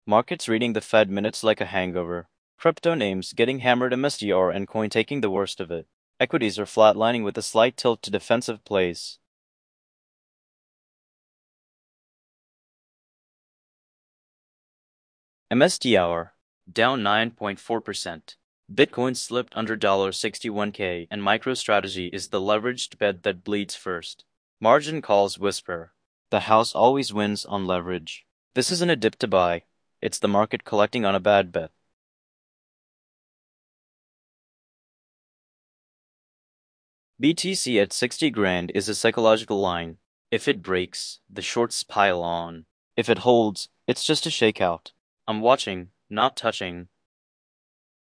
Markets reading the Fed minutes like a hangover. Crypto names getting hammered, MSTR and coin taking the worst of it. Equities are flatlining with a slight tilt to defensive plays. MSTR down 9.4%. Bitcoin slipped under $61K, and MicroStrategy is the leveraged bet that bleeds first. Margin calls whisper. The house always wins on leverage. This isn't a dip to buy. It's the market collecting on a bad bet. BTC at 60 grand is a psychological line. If it breaks, the shorts pile on. If it holds, it's just a shakeout. I'm watching, not touching.